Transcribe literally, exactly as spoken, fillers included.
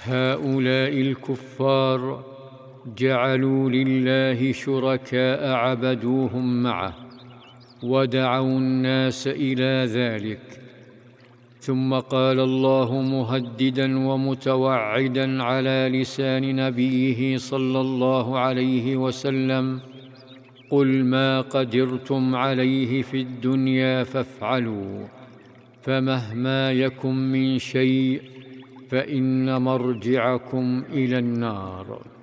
هؤلاء الكفار جعلوا لله شركاء عبدوهم معه ودعوا الناس الى ذلك. ثم قال الله مهددا ومتوعدا على لسان نبيه صلى الله عليه وسلم: قل ما قدرتم عليه في الدنيا فافعلوا، فمهما يكن من شيء فإن مرجعكم إلى النار.